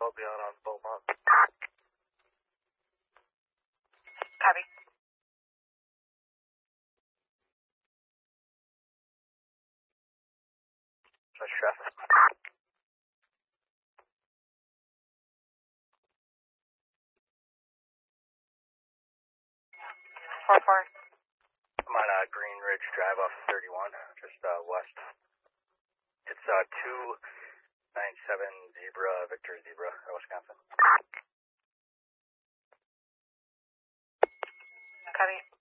I'll be on Beaumont. Copy. Much traffic. 4-4. I'm on Green Ridge Drive off 31, just west. It's 297 Victor Zebra, Wisconsin. Copy.